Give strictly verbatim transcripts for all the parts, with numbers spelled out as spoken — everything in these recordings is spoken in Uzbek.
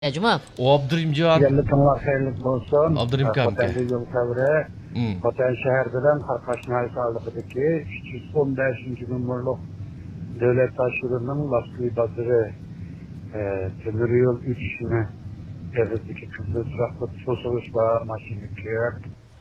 Cuma. Abdurrahimcan. Yerli tanlar hayırlı olsun. Abdurrahimcan. Vatandaşı yol kavre. Vatan şehirden Karkaşnay sağlıkıdaki üç yüz on beşinci numaralı devlet taşırının lastik bazırı temir yol üçüne devletteki kızıl sıraklı sosuluşla maşinlikler.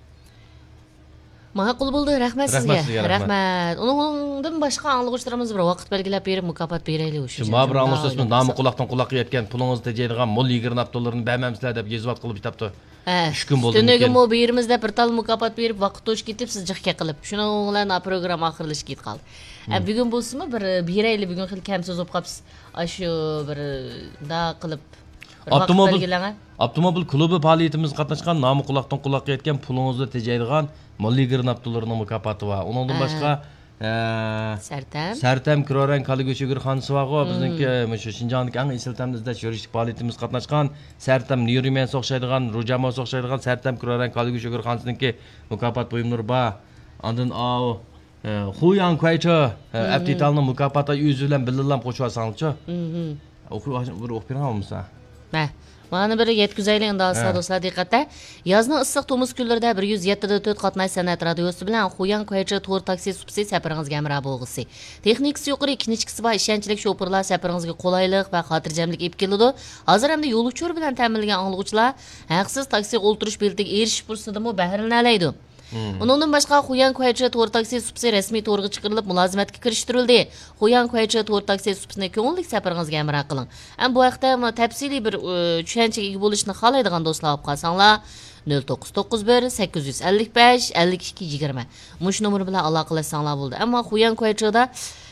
Ma'qul bo'ldi, rahmat sizga. Rahmat. Uningdan boshqa anglag'uchilarimiz bir vaqt belgilab berib mukofot beraylik o'sha. Shu ma'bir anglag'uchilar nomi quloqdan quloqqa yetgan pulingizni tejaydigan mo'l yigirma dollarini bermamsizlar deb yozib qilib bitabdi. uch kun bo'ldi. Tunigi mo berimizda bir tal mukofot berib vaqt o'tib ketib siz jiqqa qilib. Shuning bilan program oxirlashib ketib qoldi. Bugun bo'lsinmi bir beraylik bugun xil kam so'z bo'lib qolibsiz. Shu bir da qilib Avtomobil Avtomobil klubi faoliyatimiz qatnashgan nomi quloqdan quloqqa yetgan pulingizni tejaydigan mo'l yigirma dollarning mukofoti bor. Uningdan boshqa Sartam. Sartam Kiroran Kaligo'shigir xonasi bor. Bizningki shu Shinjongdagi eng esil tamizda yurishlik faoliyatimiz qatnashgan Sartam Niyurimen so'xshaydigan, Rujamo so'xshaydigan Sartam Kiroran Kaligo'shigir xonasiningki mukofot buyumlari bor. Ondan o Huyang Quaycha aptitalning mukofoti o'zi bilan bildilam qo'shib olsangchi. Mhm. O'qib bir o'qib beramiz-a? Ha. Mana bir yetkazaylik endi asla do'stlar diqqatda. Yozning issiq to'miz kunlarida bir yuz yetti nuqta to'rt qatnash san'at radiosi bilan Huyang Quaycha to'rt taksi subsidiya safaringizga hamroh bo'lg'isi. Texnikasi yuqori, kinechkisi bor ishonchli shoferlar safaringizga qulaylik va xotirjamlik olib keladi. Hozir hamda yo'l uchur bilan ta'minlangan anglag'uchilar haqsiz taksi o'ltirish beltiga erishish fursatidan bahramlanadi. Uningdan boshqa Huyang Quaycha to'rt taksi subsidiya rasmiy to'rga chiqarilib mulozimatga kirishtirildi. Huyang Quaycha to'rt taksi subsidiyasini ko'ngillik safaringizga hamroh qiling. Ham bu vaqtda tafsiliy bir tushunchaga ega bo'lishni xohlaydigan do'stlar olib qolsanglar nol to'qqiz to'qqiz bir sakkiz yuz ellik besh ellik ikki yigirma mush nomer bilan aloqalashsanglar bo'ldi. Ammo Huyang Quaychada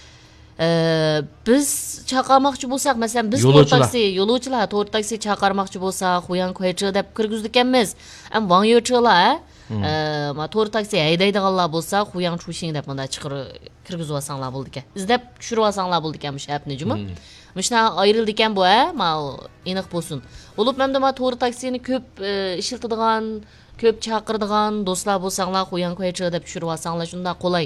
biz chaqirmoqchi bo'lsak, masalan biz to'rt taksi yo'lovchilar to'rt taksi chaqirmoqchi bo'lsak, Huyang Quaycha deb kirgizdik ekanmiz. Ham Wang yo'lovchilar ma to'rt taksi haydaydiganlar bo'lsa, Huyang Chushing deb bunda chiqirib kirgizib olsanglar bo'ldi ekan. Izlab tushirib olsanglar bo'ldi ekan shu appni jumi. Mushna ayrildi ekan bu, ha? Ma aniq bo'lsin. Bo'lib menda ma to'rt taksini ko'p ishlatadigan, ko'p chaqiradigan do'stlar bo'lsanglar, Huyang Quaycha deb tushirib olsanglar shunda qulay.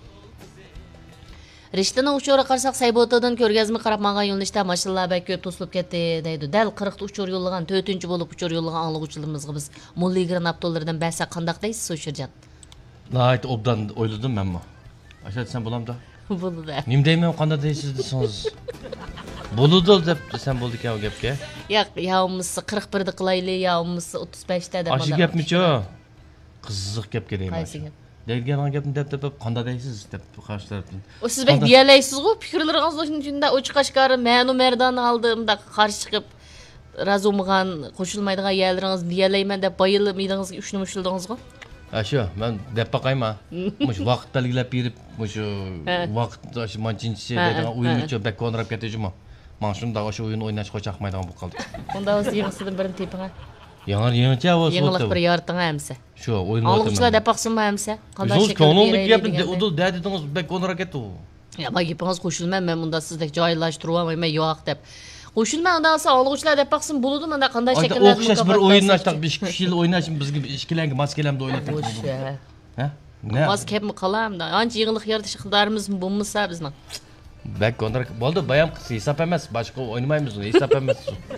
Rishtaning uchori qarsak Saybotadan ko'rgazma qarab menga yo'nalishda mashinalar bak ko'p to'silib ketdi deydi. Dal qirq ta uchur yo'llagan to'rtinchi bo'lib uchur yo'llagan anglag'uchilarimizga biz mo'l yigirma dollardan bersak qandaq deysiz So'shirjan? Nayt obdan o'yladim men bu. Ashat sen bo'lamda? Bo'ldi. Nim deyman qanda deysiz desiniz. Bo'ludi deb desam bo'ldi ekan bu gapga. Yo'q, yovmisi qirq bir da qilayli, yovmisi o'ttiz besh ta deb. Ashi gapmi-chu? Qiziq gapga deyman. Qaysi gap? Deydigan gapni deb deb qanda deysiz deb qarshilabdi. O siz bek diyalaysiz-ku, fikrlaringizni shunda ochiq oshkora ma'nu merdan aldimda qarshi chiqib razumg'an qo'shilmaydigan yerlaringizni diyalayman deb bayilib midingizga uch nima ushildingiz-ku. Ha shu, men deb baqayma. Mush vaqt belgilab berib, mush vaqt shu manchinchi deydigan o'yinni cho bak konrab ketijimi. Men shunda o'sha o'yinni o'ynash qo'chaqmaydigan bo'lib qoldi. Unda o'z yig'isidan birini teping'a. Yangar yangicha bo'lsa. Yangilik bir yartın hamsa. Shu o'yin o'tdi. Anglag'uchilar deb baqsinmi hamsa? Qanday shaklda ko'ngillik gapni udu dadidingiz bak konrab ketdi u. Ya bak gapingiz qo'shilmay, men bunda sizdek joylashtirib olmayman, yo'q deb. Qo'shilmay undan olsa anglag'uchilar deb baqsin bo'ladi, menda qanday shaklda o'xshash bir o'yinni achtab besh yil o'ynashim bizga ishkilangi maskelamda o'ynatib qo'ydi. Ha? Ne? Mas kepmi qalamda? Ancha yig'inlik yaratish iqtidorimiz bo'lmasa bizni. Bak konrab bo'ldi, bayam hisob emas, boshqa o'ynamaymiz, hisob emas.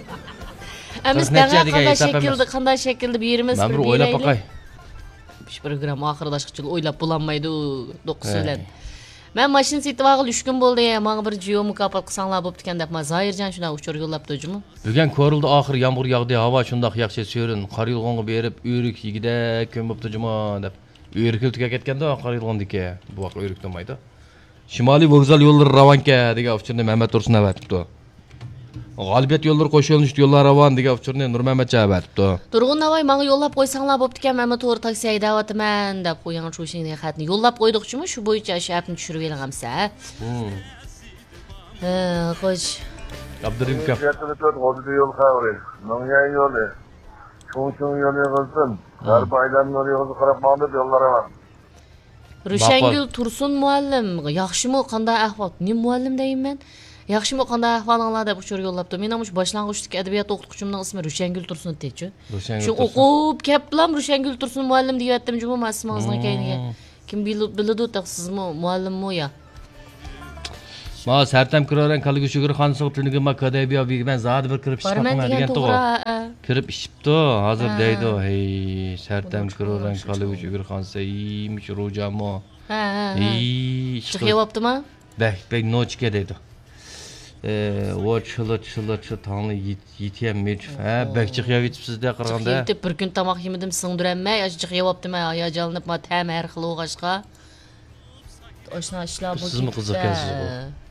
Amiz qanday shaklda, qanday shaklda bu yerimiz bir o'ylab baqay. Shu program oxirlashqichil o'ylab bo'lanmaydi to'qqiz bilan. Men mashina setib olib uch kun bo'ldi, menga bir jiyo mukofot qilsanglar bo'pti ekan deb men Zoirjon shuna uchur yo'llabdi-jimi? Bugun ko'rildi oxir yomg'ir yog'di, havo shundoq yaxshi so'rin, qor yilg'onga berib, o'rik yigida kun bo'pti-jimi deb. O'rikiltiga ketganda qor yilg'ondiki, bu vaqt o'rik demaydi. Shimoliy vokzal yo'llari Ravanka degan uchurni Mehmet Tursun aytibdi. G'olibiyat yo'llari qo'shilishdi, yo'llar ravon degan uchurni Nurmamat aytibdi. Turg'un Navoiy menga yo'llab qo'ysanglar bo'pti ekan, men to'g'ri taksi haydayapman deb qo'ygan Chushing degan xatni yo'llab qo'ydik-chimi? Shu bo'yicha shu appni tushirib beramsa. Ha, qo'sh. Abdurrahimcan. Qo'shdi yo'l xavri. Menga yo'li. Chushing yo'li qilsin. G'arbaydan yo'lga qarab ma'lum yo'llari bor. Rushangul Tursun muallim, yaxshimi qanday ahvol? Nim muallim deyman. Yaxshimi qanday ahvolinglar deb uchur yo'llabdi. Men ham shu boshlang'ichdagi adabiyot o'qituvchimning ismi Rushangul Tursun deychi. Shu o'qib kelibdim Rushangul Tursun muallim deyaptim juma masmingizning kayniga. Kim biladi sizmi muallimmi yo? Ma sertem kıraren kalıgı şükür hansı tünüge ma kadebiya bir ben zadı bir kırıp Barman işitmem degan degan to'g'ri. to'g'ri. Kirib ishibdi, hozir deydi. Hey, sertem kıraren kalıgı şükür hansı iyiymiş rojamo. Ha, ha. Ey, Chiqyaptimi? bek bek nochga deydi. Eee, o çılı çılı çılı tanlı yetiyemmiş. Ha, bek chiqyap yetibsizda qirganda. Chiqyapti, bir kun tomoq yemadim, singdiramay, chiqyaptimi, hayajonlanib, ma tam har xil o'g'ashqa. Oshna ishlar bu. Sizmi qiziq ekansiz bu?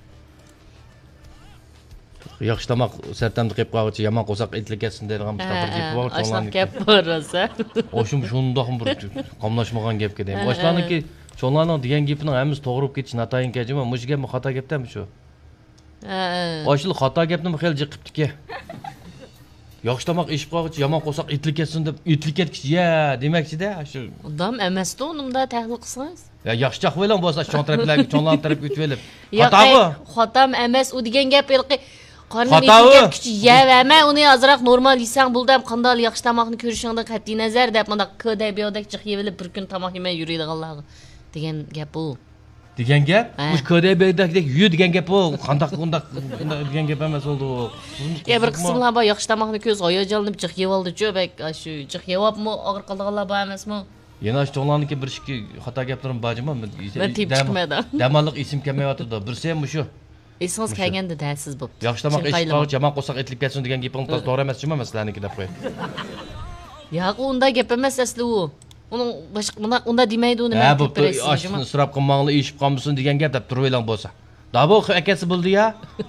Yaxshi tomoq sertamni qilib qo'ychi, yomon qo'saq etlik ketsin deydigan bir bir gap bor. Ashlab gap bor rosa. Oshum shundoq bir qamlashmagan gapga deyman. Boshlarniki cho'nlarning degan gapining hammasi to'g'ri bo'lib ketish natayin kejima, mush gapmi xato gapdanmi shu? Ha. Oshil xato gapni xel jiqibdiki. Yaxshi tomoq ishib qo'ychi, yomon qo'saq etlik ketsin deb etlik ketkish ya demakchi-da, shu. Odam emasdi unimda tahlil qilsangiz. Ya yaxshi chaq bo'lan bo'lsa chon taraflarga chonlar taraf o'tib olib. Xatomi? Xotam emas, u degan gap ilqi qornim etgan kuchi yevama, uni azroq normal yesang bo'ldam, qanday yaxshi tomoqni ko'rishingdan qat'iy nazar deb bunda ko'day biyodak chiq yevilib bir kun tomoq yemay yuradiganlar degan gap bu. Degan gap? Mush ko'day biyodak yu degan gap bu. Qandaq undaq degan gap emas oldu. Ya bir qismlar bor yaxshi tomoqni ko'z hayajonlanib chiq yevoldi-chu, bak shu chiq yevapmi, og'ir qoldiganlar bor emasmi? Yana shu to'g'laniki bir ikki xato gaplarim bajima. Men tip chiqmadi. Damalliq isim kelmayotdi. Birsi ham shu. Esingiz kelganda dasiz bo'pti. Yaxshi tomoq ish qilib, yomon qo'saq etlik ketsin degan gaping to'g'ri emas-chimi maslaniki deb qo'y. Yo'q, unda gap emas asli u. Uni boshqa unda demaydi uni men tepirasiz. Ha, bu oshni surab qilmangli ishib qolmasin degan gap deb turib elang bo'lsa. Dabo akasi bo'ldi ya.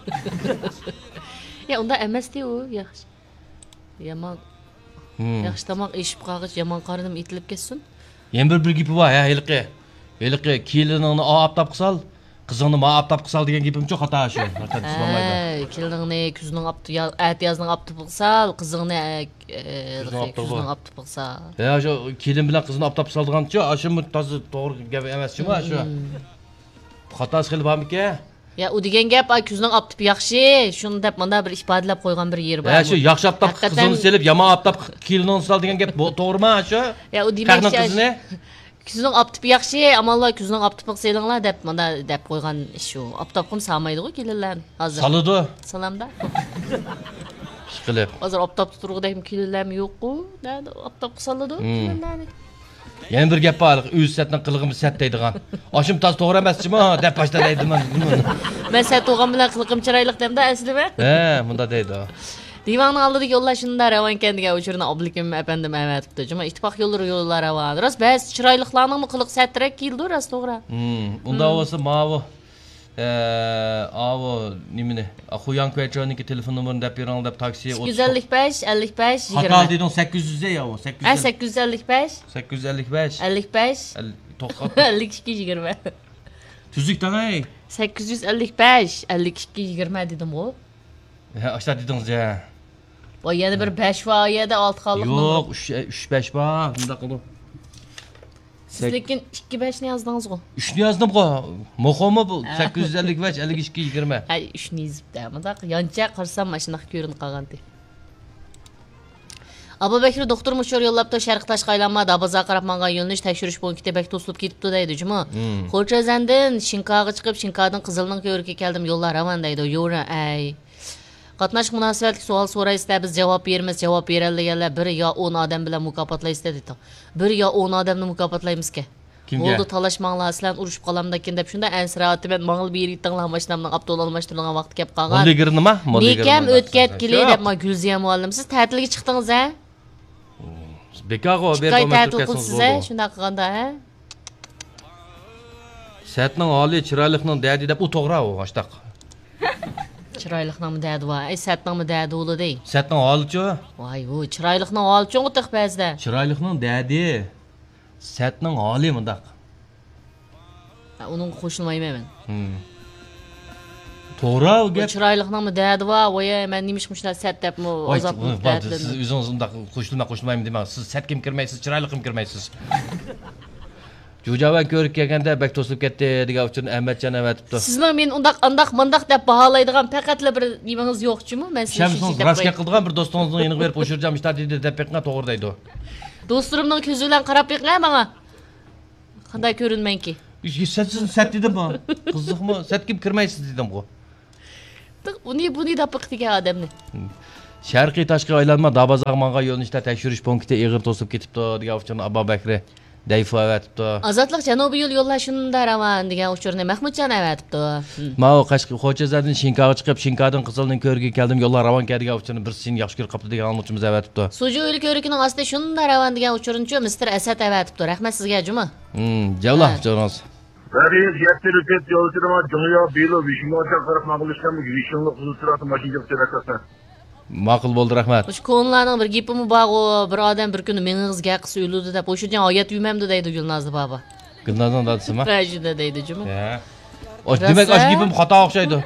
Ya unda emasdi u, yaxshi. Yomon. Yaxshi tomoq ishib qolg'ich, yomon qarnim etilib ketsin. Yana bir bir gapi bor, ha, hiliqi. Hiliqi keliningni optap qilsal, qizingni ma optap qilsal degan gapim-chu xato shu. Xato tushunmaydi. Ha, keliningni kuzning optap, at yazning optap qilsal, qizingni kuzning optap qilsal. Ya, shu kelin bilan qizni optap qiladigan-chu, shu to'g'ri to'g'ri gap emas-chimi shu? Xatosi qilib bormi-ki? Ya, u degan gap ay kuzning optap yaxshi, shuni deb mana bir ifodalab qo'ygan bir yer bor. Ya, shu yaxshi optap qizini selib, yomon optap kelinini sal degan gap to'g'rimi shu? Ya, u demakchi. Kuzning optap yaxshi, amallar kuzning optap qilsanglar deb mana deb qo'ygan shu. Optapqim salmaydi-ku kelinlar hozir. Saladi. Salamda. Ishqilib. Hozir optap turg'idagi kelinlarmi yo'q-ku? Nada optap qilsaladi kelinlarni. Yana bir gap bor, o'z satdan qilg'imiz sat deydigan. Oshim toz to'g'ri emas-chimi? deb boshlaydi men. Men sat to'g'am bilan qilqim chiroylik demda aslimi? Ha, bunda deydi. Divanın aldırı yollar şunda ravan kendiga uçuruna oblikim efendim evet tuttu. Cuma ittifak yolları yollar ravan. Ras bəs çıraylıqlarının mı qılıq səttirək kildi ras doğru. Hmm, onda olsa mavi eee avu nimini? Xuyan Kveçoniki telefon numarını dep bir dep taksiye sekiz yüz ellik beş ellik beş yigirme. Hata dedin sekiz yüz'e ya o. Ha sekiz yüz ellik beş sekiz yüz ellik beş ellik beş to'qson ellik ikki yigirme. Tüzükten ay. sekiz yüz ellik beş ellik ikki yigirme dedim o. Ha, aşağı dediniz ya. O yana bir beş var, yana altı qalıq mı? Yo'q, üç beş var. Bunda qilib. Siz lekin ikki besh ni yazdingiz go. uch ni yazdim-ku. Muhimi bu sekiz yüz ellik besh ellik ikki yigirme. Ha, uch ni yozibdi. Bunda yancha qarsam mashina ko'rinib qolgandi. Abubakir doktor mushur yo'llabdi Sharq Tashqa aylanma Dabaza qarab menga yo'linish tekshirish punkti bek to'silib ketibdi deydi juma. Xo'jazandin Shinkaga chiqib Shinkadan Qizilning ko'rikka keldim yo'llar ravon deydi. Yo'ra ay. Qatnash munosabatli savol so'raysizlar, biz javob beramiz, javob beradiganlar bir yo o'n odam bilan mukofotlaysiz dedi. Bir yo o'n odamni mukofotlaymiz-ki. Bo'ldi talashmanglar, sizlar urushib qolamdakin deb shunda ansirati men mang'il bir yitinglar mashinamdan avtonomlashtirgan vaqt kelib qolgan. Moligir nima? Moligir. Nekam o'tkatgili deb men Gulziya muallim siz ta'tilga chiqdingiz a? Bekago berib o'tirgansiz a? Shunda qilganda ha? Satning oliy chiroylikning dadi deb u to'g'ri u hashtag. Chiroylikning dadi va ay satning dadi bo'ladi. Satning olichi. Voy, u chiroylikning olichi o'tiq bazda. Chiroylikning dadi. Satning oliy mundaq. Uning qo'shilmayman men. Hmm. To'g'ri u gap. Chiroylikning dadi va voy men nimishmishlar sat debmi azab dadi. Siz o'zingiz undaq qo'shilma qo'shilmayman demak. Siz sat kim kirmaysiz, chiroylik kim kirmaysiz. Jo'javan ko'rib kelganda bak to'silib ketdi degan uchun Ahmadjon avatibdi. Sizning men undaq andaq mandaq deb baholaydigan faqatla bir nimangiz yo'qchimi? Men sizni Shamsiz rasga qildigan bir do'stingizning yeniga berib qo'shirjam ishlar dedi deb pekna to'g'ri deydi. Do'stlarimning ko'zi bilan qarab beqma menga. Qanday ko'rinmanki? Siz sat dedim-mi? Qiziqmi? Sat kim kirmaysiz dedim-ku. Uni buni deb biqdigan odamni. Sharqiy tashqi aylanma Dabazag'monga yo'nalishda tekshirish punkti ig'ir to'sib ketibdi degan uchun Abba Bakri Dayfo avatibdi. Azodlik janubiy yo'l yo'llashunda ravan degan uchurni Mahmudjon avatibdi. Mao Qashqi Xo'jazadin Shinkaga chiqib, Shinkadan Qizilning ko'riga keldim, yo'llar ravan keldigan uchun bir seni yaxshi ko'rib qopti degan anglitchimiz avatibdi. Suju yo'l ko'rigining ostida shunda ravan degan uchurunchi mister Asad avatibdi. Rahmat sizga juma. Hmm, javlah jo'roz. Bari yetti pet yolculuğuma dünya bilo vişimocha taraf mağluştan vişinlik huzuratu maşinlik terakasa. Ma'qul bo'ldi, rahmat. Shu ko'nlarning bir gapimi bor-ku, bir odam bir kuni mengizga qisi o'ldi deb o'shadan oyat yumamdi deydi Gulnoz baba. Gulnozning dadisimi? Rajida deydi juma. Ha. Osh demak osh gapim xato o'xshaydi.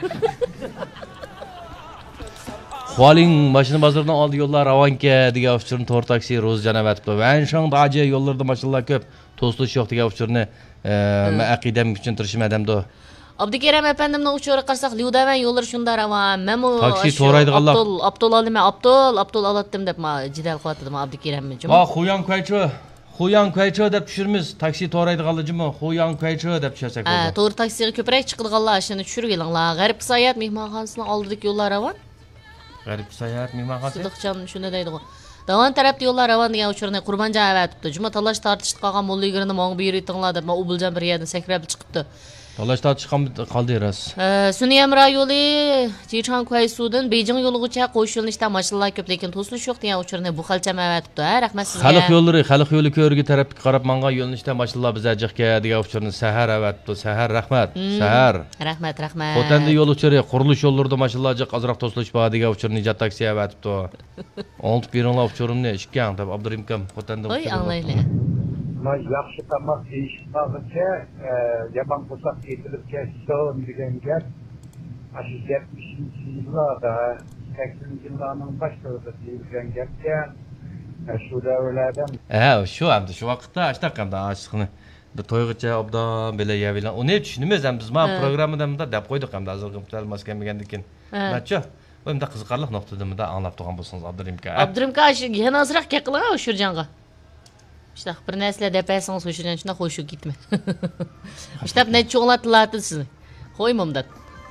Xoling mashina bozoridan oldi yo'llar ravanka degan uchurni to'r taksi Ro'zjon avatibdi. Va shong daji yo'llarda mashinalar ko'p, to'slish yo'q degan uchurni men aqidam tushuntirishim adamda. Abdukerim efendimning uchuri qarsak Liudavan yo'llar shunda ravan. Memo taksi to'raydiganlar. Abdul Abdul olima Abdul Abdul olatdim deb ma jidal qilyapti Abdukerimmi juma. Ha, Xuyan Qaycho. Xuyan Qaycho deb tushirmiz. Taksi to'raydiganlarmi? Xuyan Qaycho deb tushirsak bo'ladi. Ha, to'g'ri taksiga ko'proq chiqadiganlar shuni tushirib elinglar. G'arib Sayat mehmonxonasining oldidagi yo'llar ravan. G'arib Sayat mehmonxonasi. Sidiqjon shuni deydi. Davan tarafda yo'llar ravan degan uchurni Qurbanjon avatibdi. Juma talash tortishib qolgan mo'lligirini mong bir yetinglar deb ma Ubuljon bir yerdan sakrab chiqibdi. Talash tortishgan qoldi eras. Sun'iy Amra yo'li Jichon Qaysudan Beijing yo'ligacha qo'shilishda mashinalar ko'p, lekin to'silish yo'q degan uchurni bu xalcha avatibdi. Rahmat sizga. Xalq yo'llari, xalq yo'li ko'riga tarafga qarab menga yo'nalishda mashinalar bizajiqga degan uchurni Sahar avatibdi. Sahar rahmat. Sahar. Rahmat, rahmat. Xotanda yo'l uchuri, qurilish yo'llarida mashinalar jiq azroq to'silish bor degan uchurni Nijat taksi avatibdi. Olti biringlar uchurimni ishkan deb Abdurim kam xotanda. Voy, anglayli. Ma yaxshi tamoq yeyishmag'icha yaman qo'saq etilib ketsin degan gap shu yetmishinchi yillarda saksoninchi yillarning boshlarida deyilgan gapga shu davrlardan ha shu hamda shu vaqtda ashtaqanda ashiqni bir to'yg'icha obdan bela yavilan uni tushunamiz ham biz mana programmada deb qo'ydik hamda hozirgi mutalmaskan degandikin macho bunda qiziqarli nuqtadamda anglab turgan bo'lsangiz Abdurimka Abdurimka yana ozroq gaqilar Shurjonga. İşte bir nesle depersanız hoşunan şuna hoşu gitme. İşte ne çoğlattılar sizni. Koymamdan.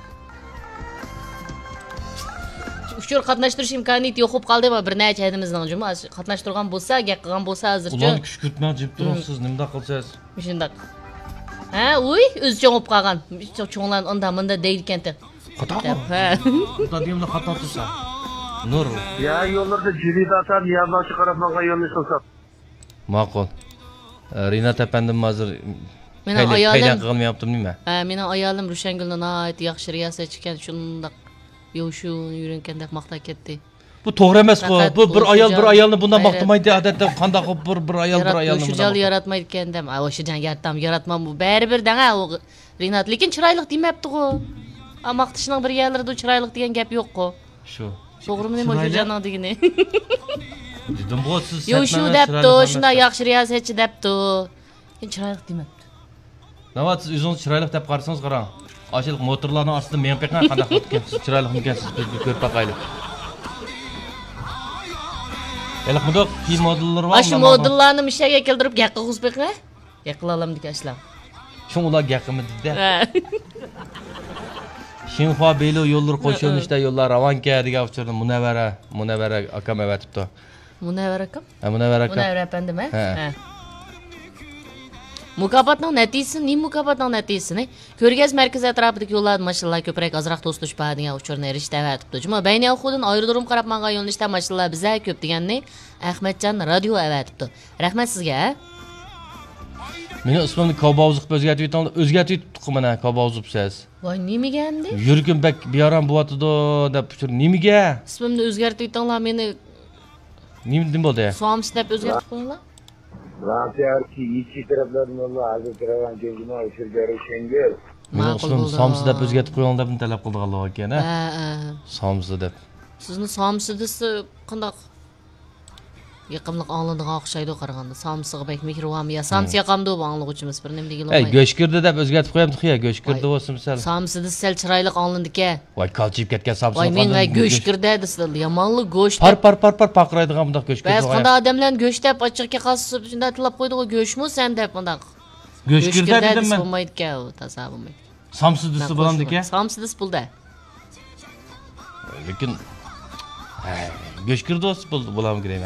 Uçur katlaştırış imkaniyeti yo'q bo'lib qoldi va bir necha hadimizning juma qatnashtirgan bo'lsa, gap qilgan bo'lsa hozircha. Ularni kishkirtma jib turasiz, nimda qilsangiz? Shundoq. Ha, uy, o'zicha bo'lib qolgan. Cho'nglar unda munda deydi ekan-da. Xato. Ha. Unda deyimda xato tursa. Nur. Ya yo'llarda jiridatan yozuvchi qarab menga yo'lni qilsa. Ma'qul. Rinat apandim hozir meni ayolim qilmayaptim nima? Ha, meni ayolim Rushangulni nihoyat yaxshi riyosat chiqqan, shundoq yo'shu yurgan deb maqtab ketdi. Bu to'g'ri emas-ku. Bu bir ayol bir ayolni bundan maqtamaydi, odatda qanday qilib bir bir ayol bir ayolni bundan. Shujal yaratmaydi ekandam. A, o'shadan yaratdim, yaratmam bu. Baribir danga u Rinat, lekin chiroyli demabdi-ku. A, maqtishning bir yerlarida chiroyli degan gap yo'q-ku. Shu. To'g'rimi nima o'shaning degini? Dedim bu siz yo shu debdi, shunday yaxshi riyosatchi debdi. Men chiroyli demabdi. Navbat siz o'zingiz chiroyli deb qarasangiz qarang. Ochiliq motorlarning ostida men peqan qanday qilib siz chiroyli ekansiz bizga ko'rib baqaylik. Elik mudoq ki modellar bor. Shu modellarni mishaga keltirib gaqqa qo'zbeqni? Gaqla olam degashlar. Shu ular gaqimi dedi. Shinxo Belo yo'llar qo'shilishda yo'llar ravanka degan uchurni Munavvara, Munavvara akam avatibdi. Munavvara akam? Ha, Munavvara akam. Munavvara apandimi? Ha. Mukofotning natijasi, nima mukofotning natijasini ko'rgaz markazi atrofidagi yo'llar mashinalar ko'proq azroq to'silish degan uchurni erishdi avatibdi. Juma bayni oxudan aerodrom qarab menga yo'nalishda mashinalar biza ko'p deganni Ahmadjon radio avatibdi. Rahmat sizga. Meni ismimni Kobozov o'zgartib aytdim, o'zgartib aytdim mana Kobozovsiz. Voy, nimaga endi? Yurgim bak biyaram bo'yatdi deb tushur. Nimaga? Ismimni o'zgartib aytdinglar, meni nima bo'ldi? So'ms deb o'zgartib qo'yinglar. Rahatiyarki iki taraflardan Allah hazır karavan gezme uçurları şengel. Ma'qul So'ms deb o'zgartib qo'yinglar deb talab qildi Alloh ekan, ha? Ha, So'ms deb. Sizni So'msidisi qanday yaqinliq angladigan o'xshaydi qaraganda. So'msiga bek mehribon ya. So'ms yaqamdi bu anglag'uchimiz bir nima degan olmaydi. Ey, go'shkirdi deb o'zgartib qo'yamdi-ku, go'shkirdi bo'lsin sal. So'msida sal chiroyli anglandi-ku. Voy, qalchib ketgan So'ms. Voy, menga go'shkirdi desizlar. Yomonli go'sht. Par par par par paqiraydigan bunday go'shkir. Ba'zi qanday odamlarni go'sht deb ochiqqa qasib shunday tilab qo'ydi-ku, go'shtmi sen deb bunday. Go'shkirda dedim men. Bo'lmaydi-ku, tasavvur bo'lmaydi. So'msidisi bo'lamdi-ku. So'msidisi bo'ldi. lekin go'shkir do'st bo'ldi bo'lam kerak